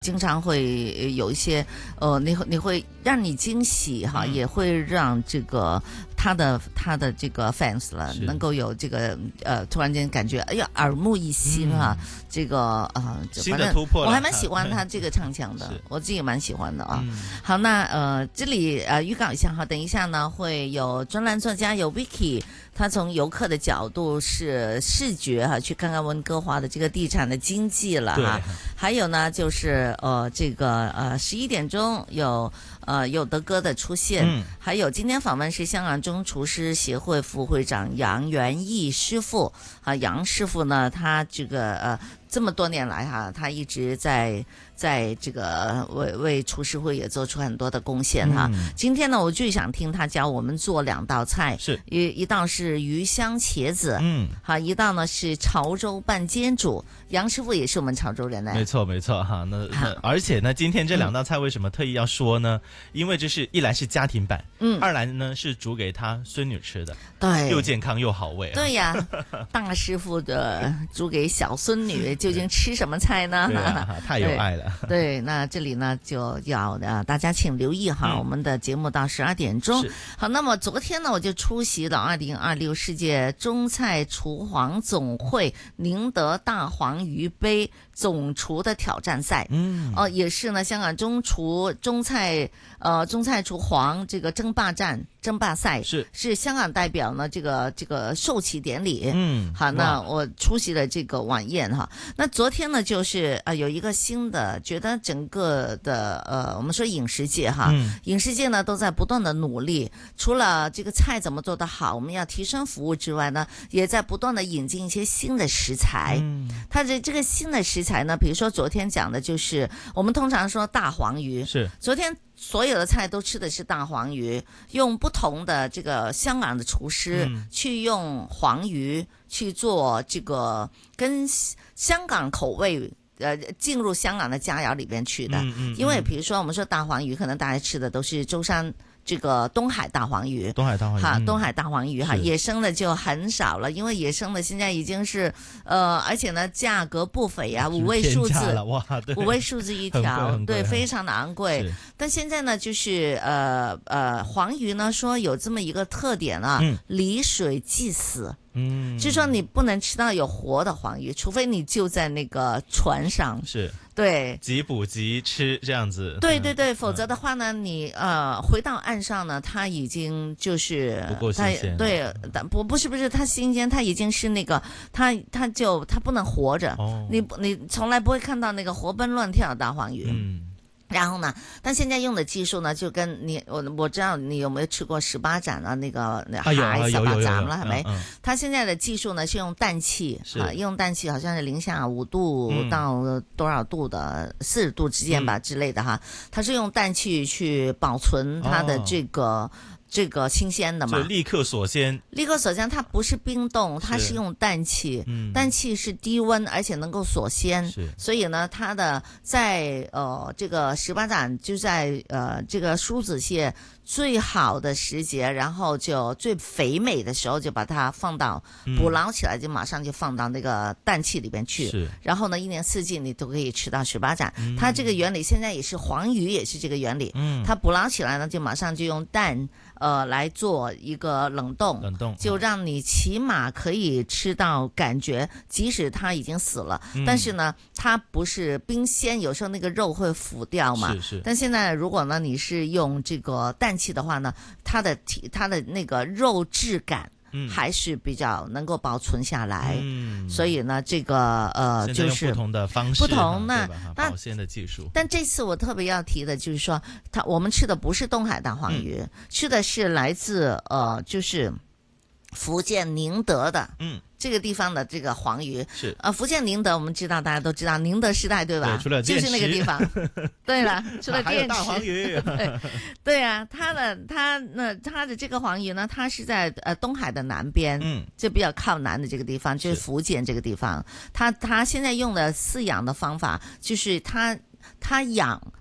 经常会有一些你会让你惊喜哈，也会让这个他的这个 fans 了能够有这个突然间感觉哎呀耳目一新啊，这个新的突破了， 我还蛮喜欢他这个唱腔的，我自己也蛮喜欢的啊。好，那这里预告一下哈，等一下呢会有专栏作家有 Vicky， 他从游客的角度是视觉哈去看看温哥华的这个地产的经济了哈，还有呢就是这个11点钟有德哥的出现，还有今天访问是香港中厨师协会副会长杨元义师傅啊，杨师傅呢他这个这么多年来哈，他一直在这个为厨师会也做出很多的贡献哈。今天呢，我最想听他教我们做2道菜，是一道是鱼香茄子，好，一道呢是潮州拌煎煮。杨师傅也是我们潮州人呢， 没错哈。那而且呢，今天这2道菜为什么特意要说呢？因为这是一来是家庭版，二来呢是煮给他孙女吃的，对，又健康又好味。 对呀，大师傅的煮给小孙女。究竟吃什么菜呢？ 太有爱了。 对，那这里呢就要大家请留意哈，我们的节目到12点钟。好，那么昨天呢我就出席了2026世界中菜厨皇总会宁德大黄鱼杯总厨的挑战赛。也是呢香港中菜厨皇这个争霸赛是香港代表呢这个授旗典礼。好，那我出席了这个晚宴哈。那昨天呢就是有一个新的，觉得整个的我们说饮食界哈，饮食界呢都在不断的努力，除了这个菜怎么做得好，我们要提升服务之外呢，也在不断的引进一些新的食材。它的这个新的食材呢，比如说昨天讲的就是我们通常说大黄鱼，是昨天所有的菜都吃的是大黄鱼，用不同的这个香港的厨师去用黄鱼去做这个跟香港口味进入香港的佳肴里边去的。因为比如说我们说大黄鱼，可能大家吃的都是舟山这个东海大黄鱼，东海大黄鱼哈，野生的就很少了，因为野生的现在已经是而且呢价格不菲啊，5位数字，5位数字一条，对，非常的昂贵。但现在呢，就是黄鱼呢说有这么一个特点啊，离水即死。就是说你不能吃到有活的黄鱼，除非你就在那个船上，是对即捕即吃这样子。 对，否则的话呢，你回到岸上呢，它已经就是不够新鲜。 对，不是它新鲜，它已经是那个它不能活着。你从来不会看到那个活蹦乱跳的大黄鱼。然后呢，但现在用的技术呢，就跟我知道你有没有吃过18盞啊？那个海18盞了，係咪？它現在的技術呢是用氮氣，用氮氣好像是零下5度到多少度的40度之間吧之類的哈。它是用氮氣去保存它的這個新鮮的嘛， 就立刻鎖鮮， 它不是冰凍，它是用氮氣，氮氣是低溫而且能夠鎖鮮，所以呢，它的在這個18盞就在這個梳子蟹最好的時節，然後就最肥美的時候就把它放到捕撈起來，就馬上就放到那個氮氣裏邊去，然後呢一年四季你都可以吃到18盞。它這個原理現在也是黃魚也是這個原理，它捕撈起來呢就馬上就用氮來做一個冷凍，就讓你起碼可以吃到感覺，即使它已經死了，但是呢，它不是冰鮮，有時候那個肉會腐掉嘛。但現在如果呢，你是用這個氮氣的話呢，它的那個肉質感還是比較能夠保存下來。所以呢，這個就是不同的方式， 不同那保鮮的技術。 但這次我特別要提的就是說，我們吃的不是東海大黃魚，吃的是來自就是福建寧德的。這個地方的這個黃魚是福建寧德，我們知道大家都知道寧德時代對吧？ 對，除了電池就是那個地方。對了，除了電池還有大黃魚。 對啊，它的這個黃魚呢，它是在東海的南邊，就比較靠南的這個地方，就是福建這個地方。它現在用的飼養的方法，就是它養。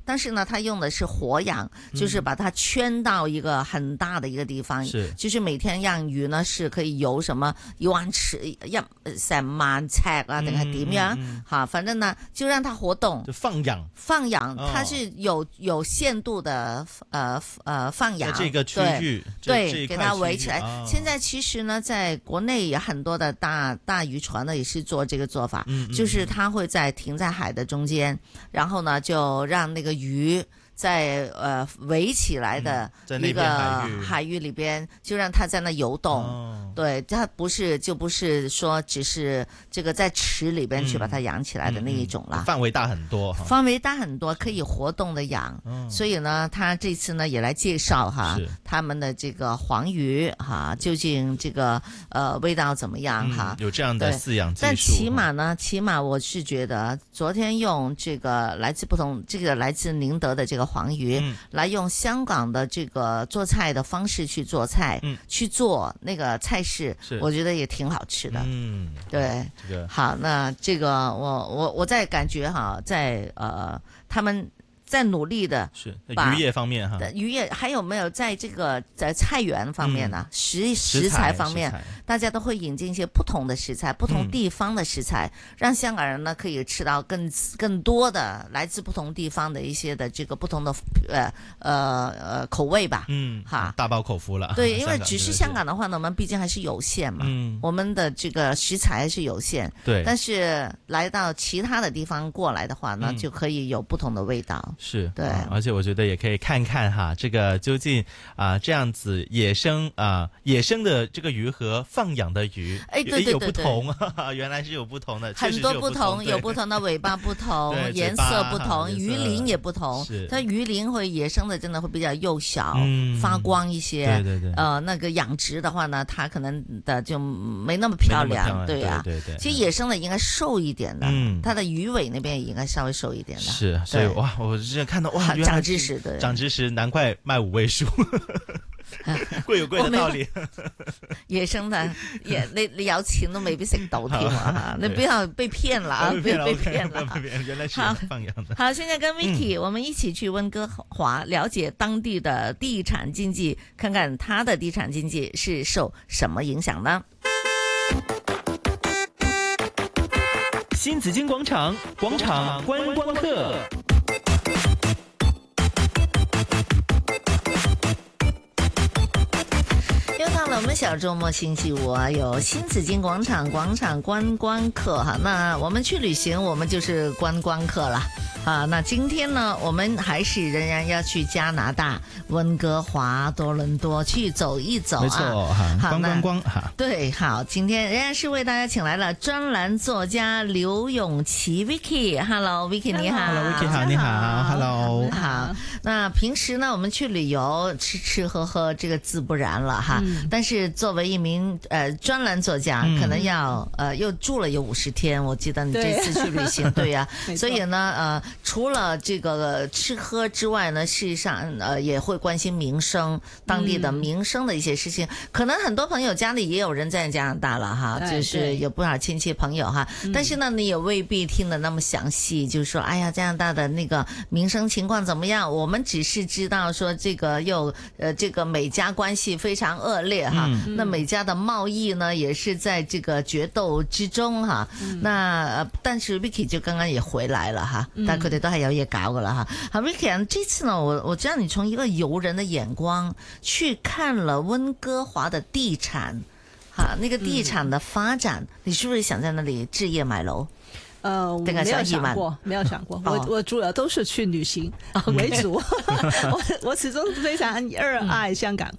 但是呢，它用的是活養，就是把它圈到一個很大的一個地方，就是每天讓魚呢是可以游什麼1萬尺、成萬尺啊，定係點樣？反正呢就讓它活動， 就放養， 它是有限度的放養這個區域， 對，給它圍起來。現在其實呢，在國內也很多的大漁船呢，也是做這個做法，就是它會停在海的中間，然後呢就讓那個魚在圍起來的一個海域裏邊，就讓它在那游動。對，它不是說只是這個在池裏邊去把它養起來的那一種啦。 範圍大很多， 範圍大很多，可以活動的養。所以呢，他這次呢也來介紹他們的這個黃魚究竟這個味道怎麼樣有這樣的飼養技術。 但起碼我是覺得，昨天用這個來自寧德的這個黃魚，來用香港的這個做菜的方式去做菜，去做那個菜式，我覺得也挺好吃的。對，好，那這個我在感覺在他們在努力的是漁業方面漁業還有沒有在這個在菜園方面呢？食材方面，大家都會引進一些不同的食材，不同地方的食材，讓香港人呢可以吃到更多的來自不同地方的一些的這個不同的口味吧。 大飽口福了。 對，因為只是香港的話呢，我們畢竟還是有限嘛，我們的這個食材還是有限。 對， 但是來到其他的地方過來的話呢，就可以有不同的味道。 是， 對， 而且我覺得也可以看看這個究竟這樣子野生的這個魚和放養的魚， 對， 有不同原來是有不同的， 很多不同，有不同的尾巴不同，顏色不同，魚鱗也不同。它魚鱗會野生的真的會比較幼小，發光一些。對，那個養殖的話呢，它可能的就沒那麼漂亮。對啊，對，其實野生的應該瘦一點的，它的魚尾那邊也應該稍微瘦一點的。 是，所以哇，我之前看到哇， 長知識，對， 長知識，難怪賣5位數，貴有貴的道理。 野生的你有錢都未必食到添啊！你不要被騙了啊！被騙了， 原來是放養的。 好，現在跟 Vicky，我們一起去溫哥華了解當地的地產經濟，看看它的地產經濟是受什麼影響呢？ 新紫荊廣場觀光客。 又到了我們小周末星期五啊，有新紫荊廣場觀光客哈。那我們去旅行，我們就是觀光客了。那今天呢，我們還是仍然要去加拿大溫哥華、多倫多去走一走啊。 沒錯，觀光。 對，好，今天仍然是為大家請來了專欄作家劉詠琪 Vicky。Hello，Vicky 你好。 Hello，Vicky 好，你好。Hello。 好，那平時呢，我們去旅遊吃喝，這個自不然了哈。但是作為一名專欄作家，可能要又住了有50天，我記得你這次去旅行，對呀。所以呢，除了這個吃喝之外呢，事實上也會關心民生，當地的民生的一些事情。可能很多朋友家裏也有人在加拿大了哈，就是有不少親戚朋友哈。但是呢，你也未必聽得那麼詳細，就是說，哎呀，加拿大的那個民生情況怎麼樣？我們只是知道說這個這個美加關係非常惡劣哈。那美加的貿易呢，也是在這個決鬥之中哈。那但是 Vicky 就剛剛也回來了哈。佢哋都係有嘢搞噶啦哈。好 ，Vicky，這次呢，我知道你從一個遊人的眼光去看了溫哥華的地產，那個地產的發展，你是不是想在那裡置業買樓？ 我沒有想過，我主要都是去旅行為主。我始終非常熱愛香港。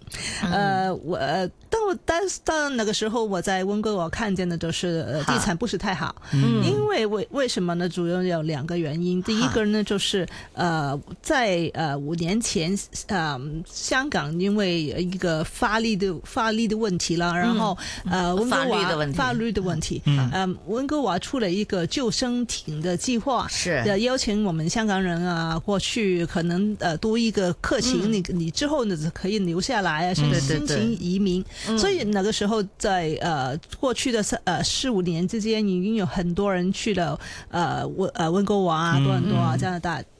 到那個時候，我在溫哥華看見的就是地產不是太好。因為為什麼呢？主要有2個原因。第一個呢，就是在5年前，香港因為一個法律的問題了，然後溫哥華法律的問題，溫哥華出了一個救生艇的計劃，是邀請我們香港人啊過去，可能讀一個課程，你之後呢可以留下來啊，甚至申請移民。所以那個時候在過去的4-5年之間，已經有很多人去了溫哥華啊、多倫多啊、加拿大。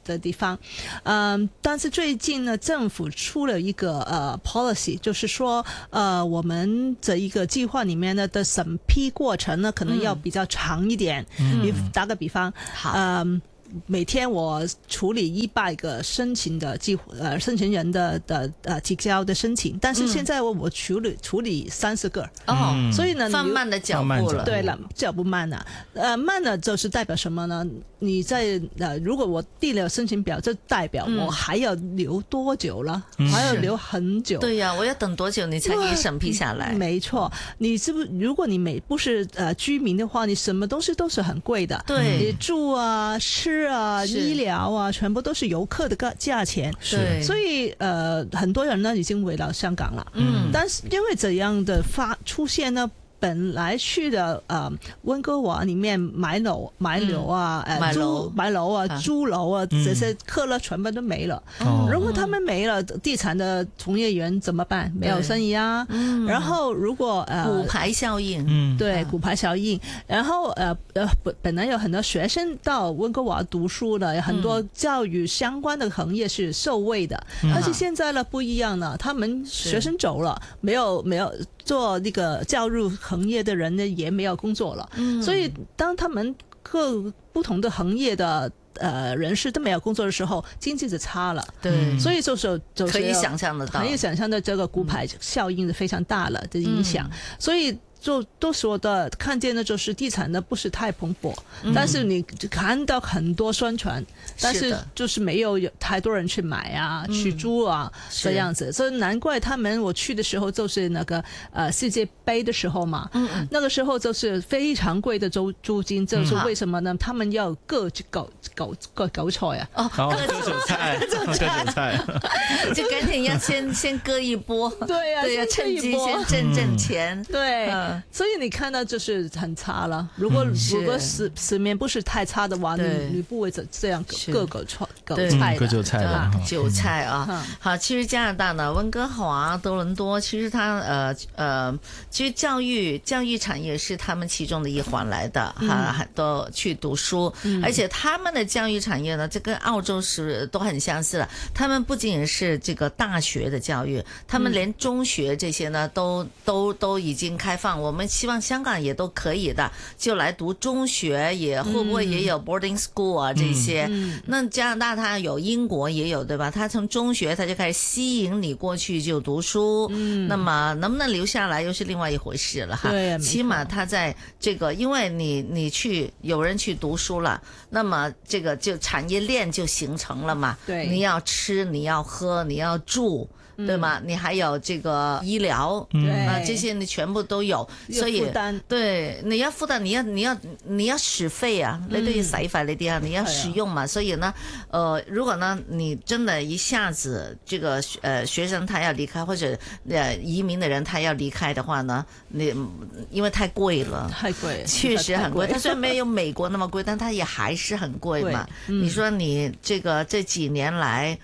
的地方。但是最近呢，政府出了一个policy， 就是说我们这一个计划里面呢的审批过程呢，可能要比较长一点。打个比方，每天我处理100个申请的申请人的提交的申请，但是现在我处理30个所以呢放慢了脚步了。 对了，脚步慢了。慢了就是代表什么呢？你在如果我递了申请表，就代表我还要留多久了？还要留很久。 对呀，我要等多久你才可以审批下来？ 没错，你如果你不是居民的话，你什么东西都是很贵的。 对， 你住啊、吃啊、医疗啊，全部都是游客的价钱。 对， 所以很多人呢已经回到香港了。但是因为这样的出现呢，本来去的温哥华里面买楼啊，买楼啊，租楼啊，这些客呢全部都没了。如果他们没了，地产的从业员怎么办？没有生意啊。然后如果骨牌效应， 对，骨牌效应。然后本来有很多学生到温哥华读书的，很多教育相关的行业是受惠的。但是现在呢不一样了，他们学生走了，没有做那个教育行业的人呢也没有工作了。所以当他们各不同的行业的人士都没有工作的时候，经济就差了。 对， 所以就是可以想象得到， 可以想象的这个骨牌效应是非常大了的影响。所以就都说的看见的就是地产呢不是太蓬勃，但是你看到很多宣传，但是就是没有太多人去买啊，去租啊这样子。所以难怪我去的时候就是那个世界杯的时候嘛，那个时候就是非常贵的租金，就是为什么呢？他们要割韭菜啊， 割韭菜， 就赶紧要先割一波， 对呀， 趁机先挣钱， 对。所以你看到就是很差了。如果市面不是太差的话，你不会这样割韭菜的韭菜啊。好，其实加拿大呢，温哥华、多伦多，其实它其实教育产业是他们其中的一环来的哈，都去读书，而且他们的教育产业呢，这跟澳洲都很相似了。他们不仅仅是这个大学的教育，他们连中学这些呢，都已经开放。我们希望香港也都可以的，就来读中学，也会不会也有 boarding school 啊这些？那加拿大它有，英国也有，对吧？它从中学它就开始吸引你过去就读书，那么能不能留下来又是另外一回事了哈。 对， 起码它在这个，因为你有人去读书了，那么这个就产业链就形成了嘛。 对， 你要吃，你要喝，你要住。对吗？你还有这个医疗，这些你全部都有，所以对你要負擔，你要使費啊，你都要使費呢啲啊，你要使用嘛，所以呢，如果呢你真的一下子這個學生他要離開，或者移民的人他要離開的話呢，你因為太貴了， 太貴， 確實很貴。它雖然沒有美國那麼貴，但它也還是很貴嘛。你說你這幾年來，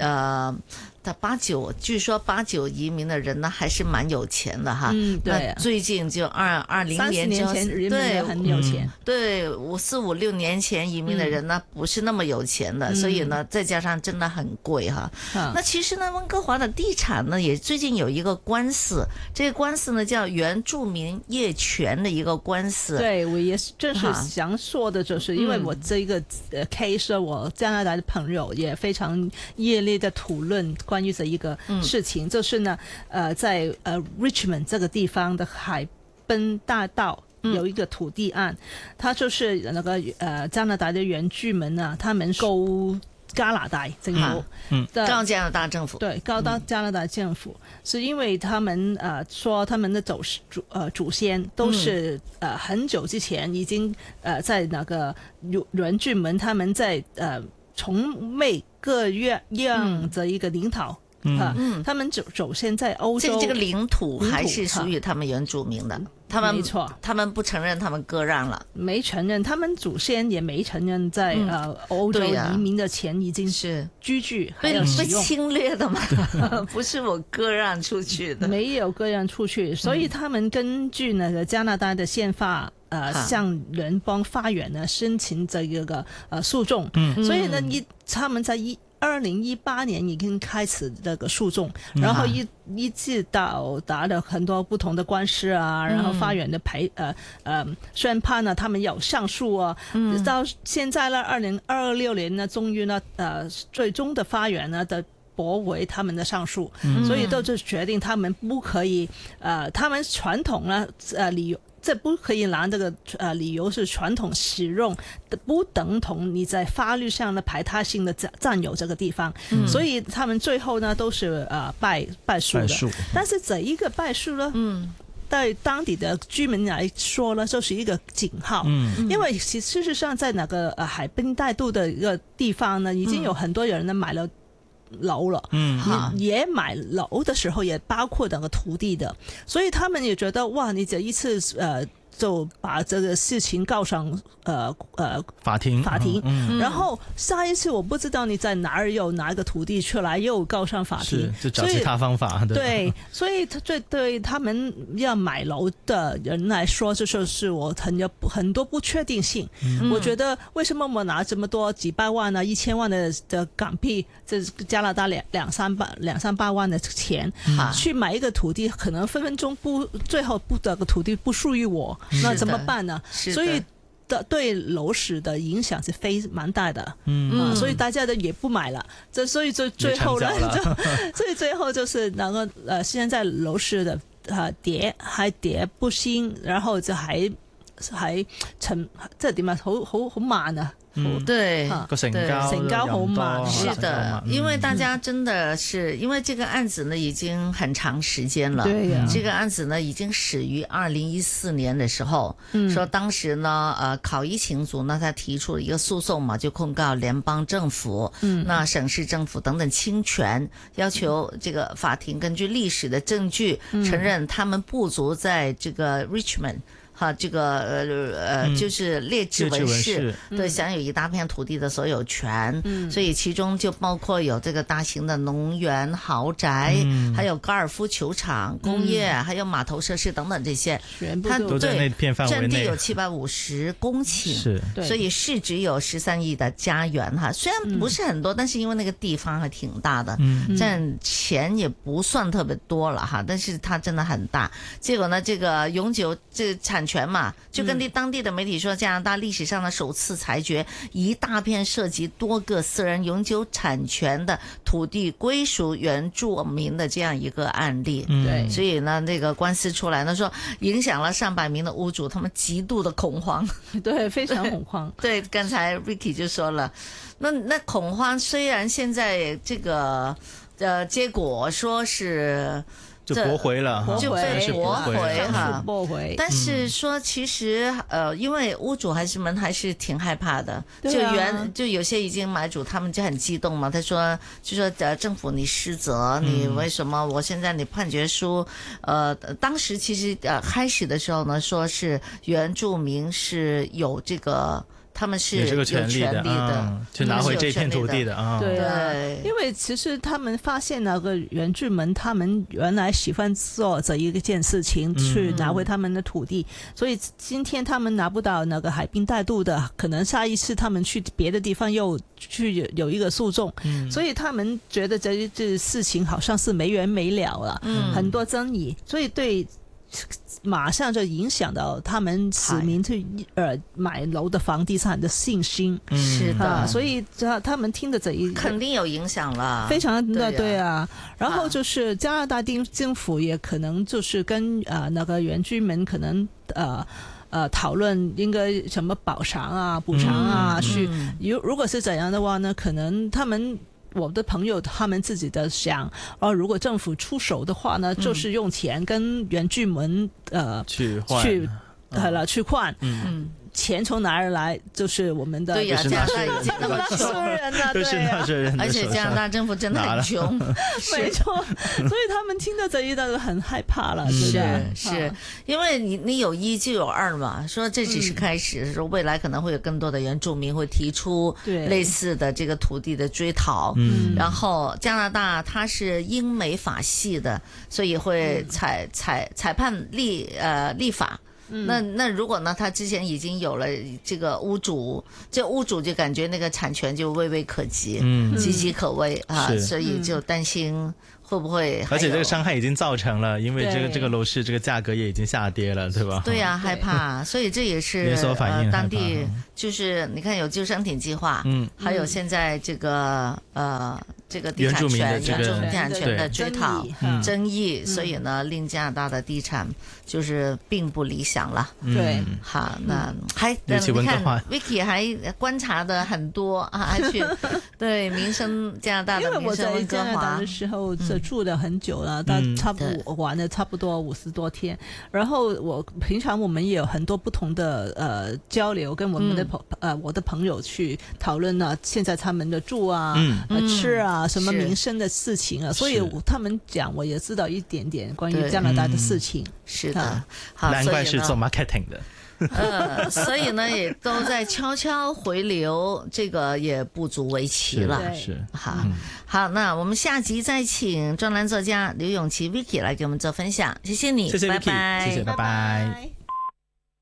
據說89移民的人呢，還是蠻有錢的哈。 對。 那最近就20年前對很有錢。 對，4、5、6年前移民的人呢，不是那麼有錢的，所以呢，再加上真的很貴哈。那其實呢，溫哥華的地產呢，也最近有一個官司，這個官司呢叫原住民業權的一個官司。 對，我也正是想說的，就是因為我這個case，我加拿大的朋友也非常熱烈的討論關於這一個事情，就是呢，在Richmond 這個地方的海濱大道有一個土地案，它就是那個加拿大的原居民啊，他們告加拿大政府， 告加拿大政府， 對，告到加拿大政府，是因為他們說他們的祖先都是很久之前已經在那個原居民他們在從未各樣的一個領土他们首先在歐洲這個領土還是屬於他們原住民的， 沒錯， 他們不承認他們割讓了， 沒承認，他們祖先也沒承認在歐洲移民的前已經是居住，還有使用， 被侵略的嘛，不是我割讓出去的， 沒有割讓出去，所以他們根據那個加拿大的憲法。向聯邦法院呢申請這個訴訟，所以呢他們在2018年已經開始這個訴訟，然後一直到打了很多不同的官司啊，然後法院的宣判呢，他們有上訴啊，到現在呢2026年呢，終於呢最終的法院呢的駁回他們的上訴，所以都就決定他們不可以他們傳統呢理由。這不可以拿這個理由是傳統使用，不等同你在法律上的排他性的佔有這個地方，所以他們最後呢都是敗訴的。但是這一個敗訴呢，對當地的居民來說呢，就是一個警號，因為事實上在那個海濱帶渡的一個地方呢，已經有很多人呢買了樓了，也買樓的時候也包括那個土地的，所以他們也覺得哇，你這一次就把這個事情告上法庭， 然後下一次我不知道你在哪兒又拿一個土地出來又告上法庭， 就找其他方法。 對，所以對他們要買樓的人來說，這就是我很多不確定性。我覺得為什麼我拿這麼多幾百萬啊、1000萬的港幣，這加拿大兩三百萬的錢去買一個土地，可能分分鐘最後這個土地不屬於我。那怎麼辦呢？所以對樓市的影響是蠻大的，所以大家都也不買了。所以最後呢，所以最後就是那個現在樓市的跌不興，然後就還即係點啊？好慢啊！ 對， 個成交好慢， 是的，因為大家真的是因為這個案子呢已經很長時間了，對呀，這個案子呢已經始於2014年的時候，說當時呢考醫請組呢他提出了一個訴訟嘛，就控告聯邦政府、那省市政府等等侵權，要求這個法庭根據歷史的證據承認他們部族在這個 Richmond。這個就是列治文市對享有一大片土地的所有權，所以其中就包括有這個大型的農園豪宅，還有高爾夫球場、工業，還有碼頭設施等等這些，它都在那片範圍內， 佔地有750公頃，所以市值有13億的家園哈。雖然不是很多，但是因為那個地方還挺大的，佔錢也不算特別多了哈，但是它真的很大。結果呢，這個永久這產權嘛，就跟當地的媒體說，加拿大歷史上的首次裁決一大片涉及多個私人永久產權的土地歸屬原住民的這樣一個案例。對，所以呢，那個官司出來呢，說影響了上百名的屋主，他們極度的恐慌。 對，非常恐慌。 對，剛才 Ricky 就說了，那恐慌雖然現在這個結果說是。 就駁回了， 就被駁回，但是說其實因為屋主還是挺害怕的，就有些已經買主他們就很激動嘛，他說就說政府你失責，你為什麼我現在你判決書當時其實開始的時候呢，說是原住民是有這個。他們是有權利的， 去拿回這片土地的啊。 對啊，因為其實他們發現那個原住民，他們原來喜歡做這一件事情，去拿回他們的土地，所以今天他們拿不到那個海濱帶渡的，可能下一次他們去別的地方又去有一個訴訟，所以他們覺得這事情好像是沒完沒了了，很多爭議，所以對。馬上就影響到他們市民去買樓的房地產的信心。 是的， 所以他們聽的這一肯定有影響了， 非常的對啊。然後就是加拿大政府也可能就是跟那個原居民可能討論應該什麼補償啊去如果是這樣的話呢，可能我的朋友他們自己的想，如果政府出手的話呢，就是用錢跟原居民去換， 钱从哪儿来？就是我们的对呀，加拿大已经那么穷人了， 都是纳税人的手上， 而且加拿大政府真的很穷， 没错，所以他们听到这一段都很害怕了， 是因为你有一就有二嘛，说这只是开始，说未来可能会有更多的原住民会提出类似的这个土地的追讨，然后加拿大它是英美法系的，所以会裁判立法。那如果呢，他之前已经有了这个屋主，这屋主就感觉那个产权就微微可及，岌岌可危啊，所以就担心会不会， 而且这个伤害已经造成了，因为这个楼市这个价格也已经下跌了，对吧？ 对呀，害怕，所以这也是连锁反应， 当地就是你看有救生艇计划，还有现在这个这个地产权、原住民地产权的追讨争议，所以呢，令加拿大的地产就是并不理想了。 对， 好，那还你看 Vicky 还观察的很多啊，还去对民生加拿大的民生温哥华，因为我在加拿大的时候住了很久了，玩了差不多50多天，然后平常我们也有很多不同的交流，跟我们的我的朋友去讨论呢，现在他们的住啊、吃啊。什么民生的事情啊，所以他们讲，我也知道一点点关于加拿大的事情。 是的， 好，难怪是做 marketing 的。 所以呢，也都在悄悄回流，这个也不足为奇了。 是， 好，那我们下集再请专栏作家刘永琪 Vicky 来给我们做分享，谢谢你， 谢谢 Vicky， 拜拜， 谢谢，拜拜。